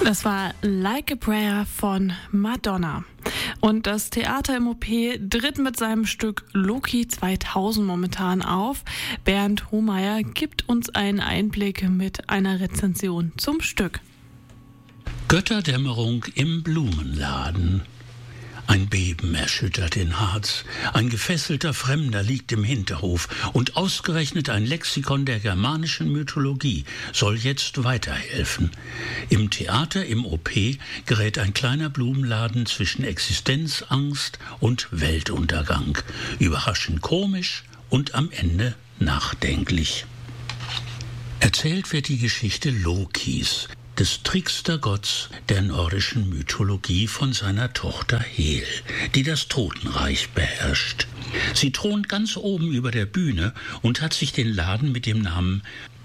Das war Like a Prayer von Madonna. Und das Theater im OP tritt mit seinem Stück Loki 2000 momentan auf. Bernd Hohmeier gibt uns einen Einblick mit einer Rezension zum Stück. Götterdämmerung im Blumenladen. Ein Beben erschüttert den Harz. Ein gefesselter Fremder liegt im Hinterhof und ausgerechnet ein Lexikon der germanischen Mythologie soll jetzt weiterhelfen. Im Theater im OP gerät ein kleiner Blumenladen zwischen Existenzangst und Weltuntergang. Überraschend komisch und am Ende nachdenklich. Erzählt wird die Geschichte Lokis, des Trickstergotts der nordischen Mythologie, von seiner Tochter Hel, die das Totenreich beherrscht. Sie thront ganz oben über der Bühne und hat sich den Laden mit dem Namen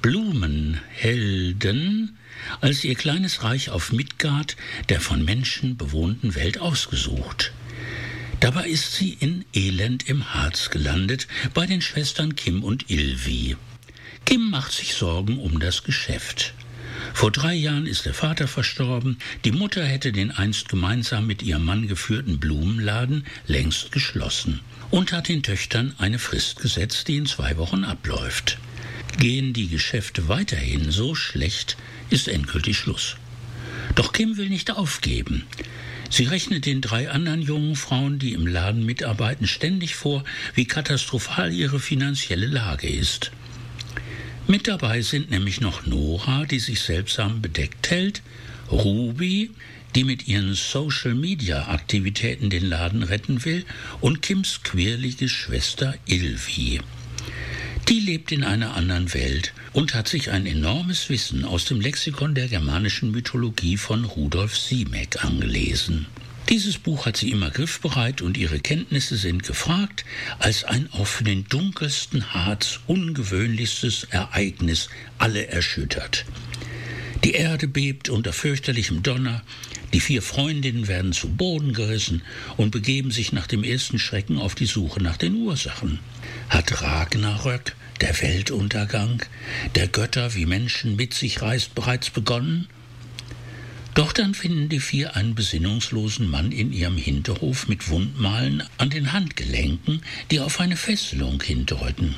Blumenhelden als ihr kleines Reich auf Midgard, der von Menschen bewohnten Welt, ausgesucht. Dabei ist sie in Elend im Harz gelandet, bei den Schwestern Kim und Ylvi. Kim macht sich Sorgen um das Geschäft. Vor 3 Jahren ist der Vater verstorben, die Mutter hätte den einst gemeinsam mit ihrem Mann geführten Blumenladen längst geschlossen und hat den Töchtern eine Frist gesetzt, die in 2 Wochen abläuft. Gehen die Geschäfte weiterhin so schlecht, ist endgültig Schluss. Doch Kim will nicht aufgeben. Sie rechnet den 3 anderen jungen Frauen, die im Laden mitarbeiten, ständig vor, wie katastrophal ihre finanzielle Lage ist. Mit dabei sind nämlich noch Nora, die sich seltsam bedeckt hält, Ruby, die mit ihren Social-Media-Aktivitäten den Laden retten will, und Kims quirlige Schwester Ylvi. Die lebt in einer anderen Welt und hat sich ein enormes Wissen aus dem Lexikon der germanischen Mythologie von Rudolf Simek angelesen. Dieses Buch hat sie immer griffbereit und ihre Kenntnisse sind gefragt, als ein auch für den dunkelsten Harz ungewöhnlichstes Ereignis alle erschüttert. Die Erde bebt unter fürchterlichem Donner, die 4 Freundinnen werden zu Boden gerissen und begeben sich nach dem ersten Schrecken auf die Suche nach den Ursachen. Hat Ragnarök, der Weltuntergang, der Götter wie Menschen mit sich reißt, bereits begonnen? Doch dann finden die 4 einen besinnungslosen Mann in ihrem Hinterhof mit Wundmalen an den Handgelenken, die auf eine Fesselung hindeuten.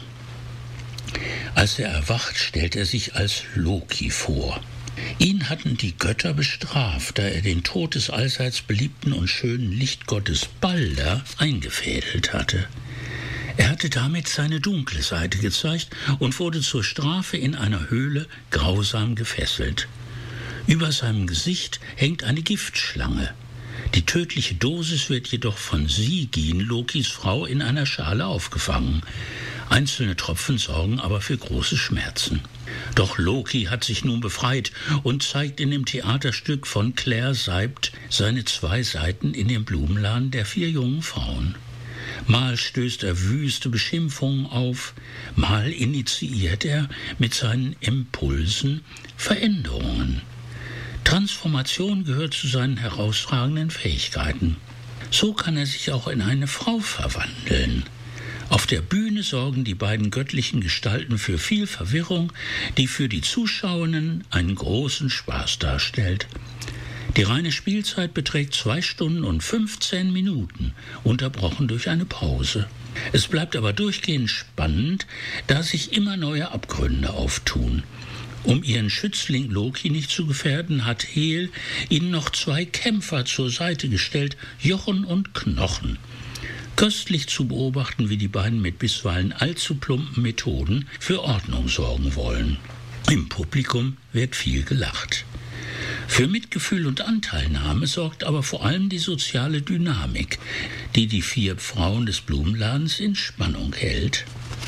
Als er erwacht, stellt er sich als Loki vor. Ihn hatten die Götter bestraft, da er den Tod des allseits beliebten und schönen Lichtgottes Balder eingefädelt hatte. Er hatte damit seine dunkle Seite gezeigt und wurde zur Strafe in einer Höhle grausam gefesselt. Über seinem Gesicht hängt eine Giftschlange. Die tödliche Dosis wird jedoch von Sigyn, Lokis Frau, in einer Schale aufgefangen. Einzelne Tropfen sorgen aber für große Schmerzen. Doch Loki hat sich nun befreit und zeigt in dem Theaterstück von Claire Seibt seine 2 Seiten in dem Blumenladen der 4 jungen Frauen. Mal stößt er wüste Beschimpfungen auf, mal initiiert er mit seinen Impulsen Veränderungen. Transformation gehört zu seinen herausragenden Fähigkeiten. So kann er sich auch in eine Frau verwandeln. Auf der Bühne sorgen die beiden göttlichen Gestalten für viel Verwirrung, die für die Zuschauerinnen einen großen Spaß darstellt. Die reine Spielzeit beträgt 2 Stunden und 15 Minuten, unterbrochen durch eine Pause. Es bleibt aber durchgehend spannend, da sich immer neue Abgründe auftun. Um ihren Schützling Loki nicht zu gefährden, hat Hel ihnen noch 2 Kämpfer zur Seite gestellt, Jochen und Knochen. Köstlich zu beobachten, wie die beiden mit bisweilen allzu plumpen Methoden für Ordnung sorgen wollen. Im Publikum wird viel gelacht. Für Mitgefühl und Anteilnahme sorgt aber vor allem die soziale Dynamik, die die 4 Frauen des Blumenladens in Spannung hält.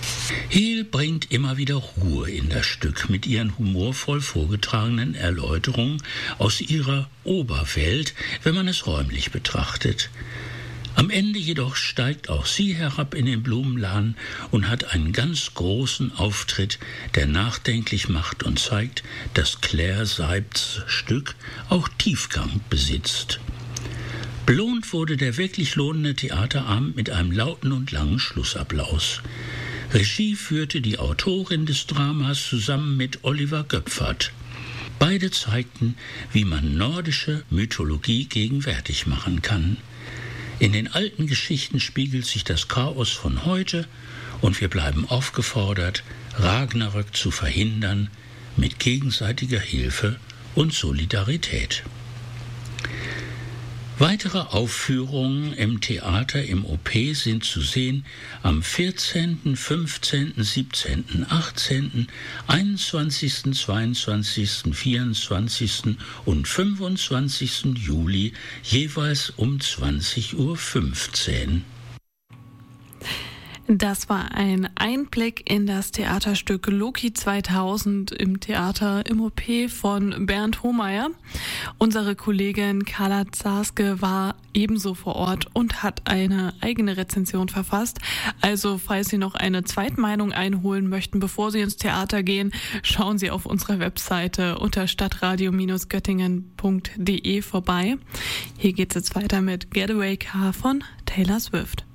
Hel bringt immer wieder Ruhe in das Stück mit ihren humorvoll vorgetragenen Erläuterungen aus ihrer Oberwelt, wenn man es räumlich betrachtet. Am Ende jedoch steigt auch sie herab in den Blumenladen und hat einen ganz großen Auftritt, der nachdenklich macht und zeigt, dass Claire Seibts Stück auch Tiefgang besitzt. Belohnt wurde der wirklich lohnende Theaterabend mit einem lauten und langen Schlussapplaus. Regie führte die Autorin des Dramas zusammen mit Oliver Göpfert. Beide zeigten, wie man nordische Mythologie gegenwärtig machen kann. In den alten Geschichten spiegelt sich das Chaos von heute und wir bleiben aufgefordert, Ragnarök zu verhindern mit gegenseitiger Hilfe und Solidarität. Weitere Aufführungen im Theater im OP sind zu sehen am 14., 15., 17., 18., 21., 22., 24. und 25. Juli jeweils um 20:15 Uhr. Das war ein Einblick in das Theaterstück Loki 2000 im Theater im OP von Bernd Hohmeier. Unsere Kollegin Carla Zarske war ebenso vor Ort und hat eine eigene Rezension verfasst. Also falls Sie noch eine Zweitmeinung einholen möchten, bevor Sie ins Theater gehen, schauen Sie auf unserer Webseite unter stadtradio-göttingen.de vorbei. Hier geht's jetzt weiter mit Getaway Car von Taylor Swift.